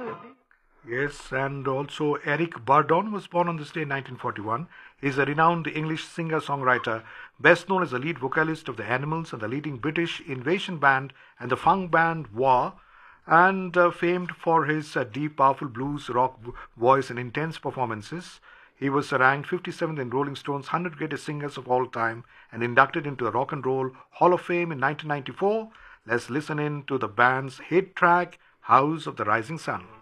Yes, and also Eric Burdon was born on this day in 1941. He's a renowned English singer-songwriter, best known as the lead vocalist of the Animals and the leading British invasion band and the funk band War, and famed for his deep, powerful blues rock voice and intense performances. He was ranked 57th in Rolling Stone's 100 Greatest Singers of All Time and inducted into the Rock and Roll Hall of Fame in 1994. Let's listen in to the band's hit track, House of the Rising Sun.